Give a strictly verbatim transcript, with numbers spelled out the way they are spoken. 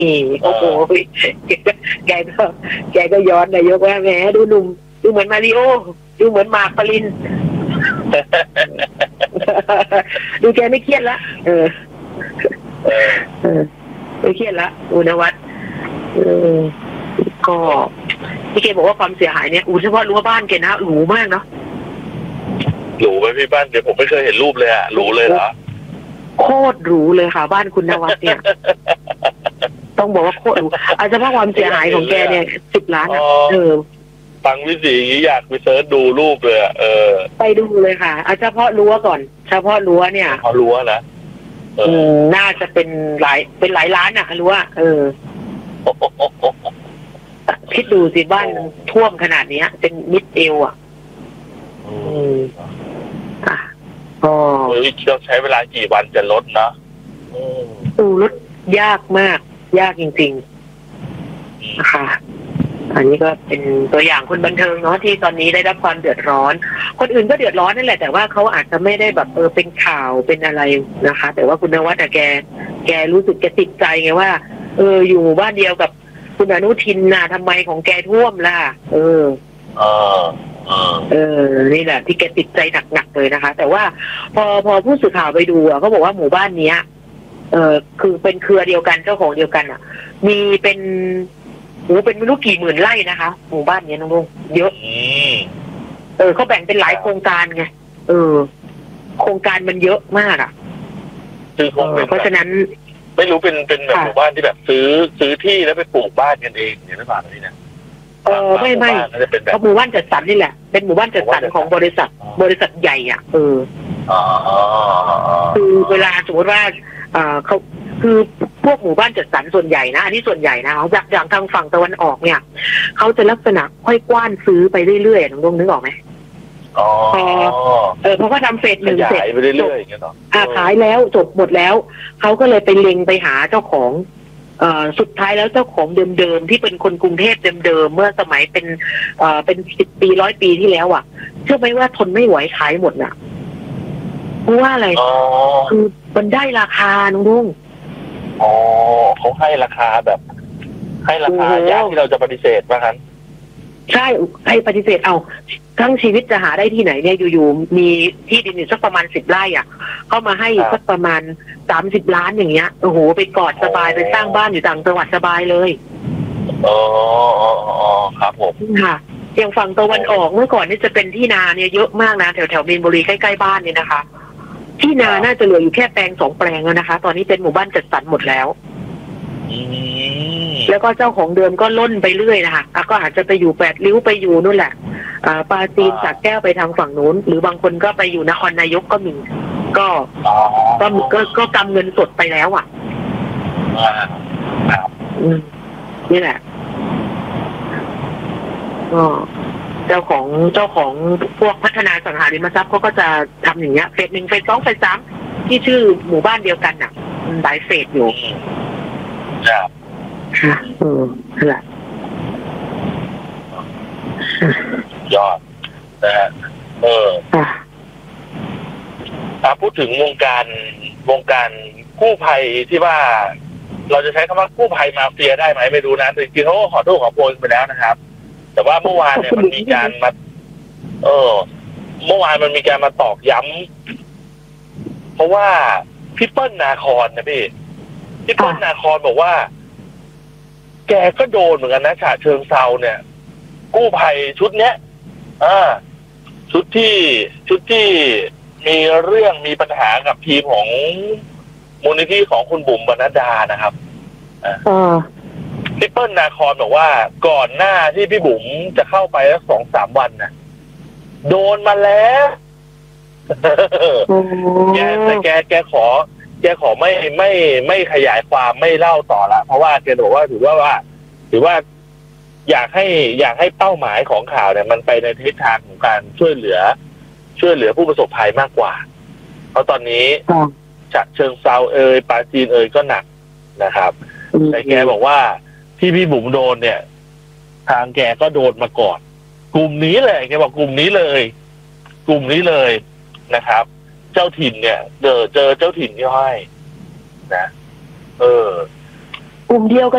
โอ้โหแกก็แกก็ย้อนนายกว่าแหมดูหนุ่มดูเหมือนมาริโอดูเหมือนมาร์คปรินดูแกไม่เครียดละเออเออไม่เครียดละอุณวัฒน์เออก็ที่แกบอกว่าความเสียหายเนี่ยอูเฉพาะรั้วบ้านแกนะหรูมากเนาะหรูไหมพี่บ้านเดี๋ยวผมไม่เคยเห็นรูปเลยอะหรูเลยเหรอโคตรหรูเลยค่ะบ้านคุณนวัฒน์เนี่ยต้องบอกว่าโคตรหรูอาจจะเพราะความเสียหายของแกเนี่ยสิบล้านอะเออฟังวิธีอย่างนี้อยากไปเซิร์ชดูรูปเลยอะเออไปดูเลยค่ะเอาเฉพาะรั้วก่อนเฉพาะรั้วเนี่ยเฉพาะรั้วนะอืมน่าจะเป็นหลายเป็นหลายล้านอะรั้วเออคิดดูสิบ้านท่วมขนาดนี้เป็นมิดเอวอ่ะอืมอ่ะก็ต้องใช้เวลากี่วันจะลดเนาะอือลดยากมากยากจริงๆนะคะอันนี้ก็เป็นตัวอย่างคนบันเทิงเนาะที่ตอนนี้ได้รับความเดือดร้อนคนอื่นก็เดือดร้อนนั่นแหละแต่ว่าเขาอาจจะไม่ได้แบบเออเป็นข่าวเป็นอะไรนะคะแต่ว่าคุณนวัฒน์แกแกรู้สึกแกติดใจไงว่าเอออยู่บ้านเดียวกับคุณอนุทินน่ะทำไมของแกท่วมล่ะเออเออเออนี่แหละที่แกติดใจหนักๆเลยนะคะแต่ว่าพอพอผู้สื่อข่าวไปดูอ่ะเขาบอกว่าหมู่บ้านเนี้ยเออคือเป็นเครือเดียวกันเจ้าของเดียวกันอ่ะมีเป็นโอ้เป็นไม่รู้กี่หมื่นไร่นะคะหมู่บ้านเนี้ยน้องลุงเยอะเออเขาแบ่งเป็นหลายโครงการไงเออโครงการมันเยอะมากอ่ะคือคงเป็นเพราะฉะนั้นไม่รู้เป็นเป็นแบบหมู่บ้านที่แบบซื้อซื้อที่แล้วไปปลูกบ้านกันเองอย่างนี้หรือเปล่านี่นะเออไม่ไม่เพราะหมู่บ้านจัดสรรนี่แหละเป็นหมู่บ้านจัดสรรของบริษัทบริษัทใหญ่อ่ะเออคือเวลาสมมติว่าเออเขาคือพวกหมู่บ้านจัดสรรส่วนใหญ่นะอันนี้ส่วนใหญ่นะจากอย่างทางฝั่งตะวันออกเนี่ยเขาจะลักษณะค่อยกว้านซื้อไปเรื่อยๆน้องดวงนึกออกไหมอ๋อเออเพราะว่าทำเฟสหนึ่งเสร็จไปเรื่อยๆอย่างเงี้ยเนาะอ่าขายแล้วจบหมดแล้วเขาก็เลยไปเล็งไปหาเจ้าของเอ่อสุดท้ายแล้วเจ้าของเดิมๆที่เป็นคนกรุงเทพเดิมๆเมื่อสมัยเป็นเอ่อเป็นสิบปีร้อยปีที่แล้วอ่ะเชื่อไหมว่าทนไม่ไหวขายหมดน่ะเพราะว่าอะไรคือมันได้ราคาน้องลุงอ๋อเขาให้ราคาแบบให้ราคายากที่เราจะปฏิเสธว่างั้นใช่ให้ปฏิเสธเอาทั้งชีวิตจะหาได้ที่ไหนเนี่ยอยู่ๆมีที่ดินอยู่สักประมาณสิบไร่อ่ะเข้ามาให้สักประมาณสามสิบล้านอย่างเงี้ยโอ้โหไปกอดสบายไปสร้างบ้านอยู่ต่างจังหวัดสบายเลยอ๋ออ๋อครับผมค่ะอย่างฝั่งตะวันออกเมื่อก่อนนี่จะเป็นที่นาเนี่ยเยอะมากนะแถวแถวมีนบุรีใกล้ๆบ้านเนี่ยนะคะที่นาน่าจะเหลืออยู่แค่แปลงสองแปลงแล้วนะคะตอนนี้เป็นหมู่บ้านจัดสรรหมดแล้วแล้วก็เจ้าของเดิมก็ล่นไปเรื่อยนะคะก็อาจจะไปอยู่แปดริ้วไปอยู่นู่นแหละปาจีนจากแก้วไปทางฝั่งนู้นหรือบางคนก็ไปอยู่นครนายกก็มีก็ก็ก็ก็กำเงินสดไปแล้วอ่ะนี่แหละก็เจ้าของเจ้าของพวกพัฒนาสังหาริมทรัพย์เขาก็จะทำอย่างเงี้ยเฟสหนึ่งเฟสสองเฟสสามที่ชื่อหมู่บ้านเดียวกันอ่ะหลายเฟสอยู่ครับค่ะเออนั่นแหละยอดนะฮะเอออ่าพูดถึงวงการวงการกู้ภัยที่ว่าเราจะใช้คำว่ากู้ภัยมาเฟียได้ไหมไม่รู้นะจริงๆเขาขอโทษขอโพยไปแล้วนะครับแต่ว่าเมื่อวานเนี่ยมันมีการมาเออเมื่อวานมันมีการมาตอกย้ำเพราะว่าพี่เปิ้ลนาคอนนะพี่พี่เปิ้ลนาคอนบอกว่าแกก็โดนเหมือนกันนะฉะเชิงเซาเนี่ยกู้ภัยชุดเนี้ยอ่าชุดที่ชุดที่มีเรื่องมีปัญหากับทีมของมูลนิธิของคุณบุ๋มบรรณดานะครับอ่าพี่เปิ้ลนาคอนบอกว่าก่อนหน้าที่พี่บุ๋มจะเข้าไปสักสองสามวันนะโดนมาแล้วแกแต่แกแกขอแกขอไม่ไม่ไม่ขยายความไม่เล่าต่อละเพราะว่าแกบอกว่าถือว่าว่าถือว่าอยากให้อยากให้เป้าหมายของข่าวเนี่ยมันไปในทิศทางของการช่วยเหลือช่วยเหลือผู้ประสบภัยมากกว่าเพราะตอนนี้ฉะเชิงเซาเอยปราจีนเอยก็หนักนะครับแต่แกบอกว่าที่พี่บุ๋มโดนเนี่ยทางแกก็โดนมาก่อนกลุ่มนี้เลยแกบอกกลุ่มนี้เลย กลุ่มนี้เลยนะครับเจ้าถิ่นเนี่ยเจอเจอเจ้าถิ่นที่ให้นะเออกลุ่มเดียวกัน